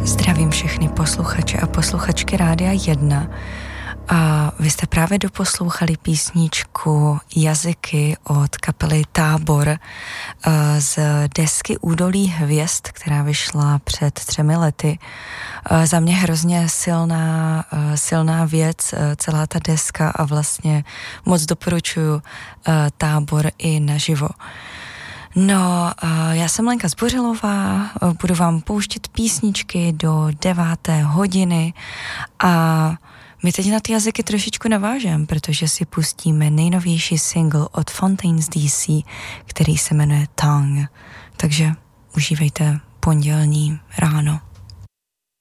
Zdravím všechny posluchače a posluchačky Rádia 1. A vy jste právě doposlouchali písničku Jazyky od kapely Tábor z desky Údolí hvězd, která vyšla před 3 lety. Za mě hrozně silná věc, celá ta deska, a vlastně moc doporučuju Tábor i naživo. No, já jsem Lenka Zbořilová, budu vám pouštět písničky do 9. hodiny a my teď na ty jazyky trošičku navážeme, protože si pustíme nejnovější single od Fontaines DC, který se jmenuje Tongue. Takže užívejte pondělní ráno.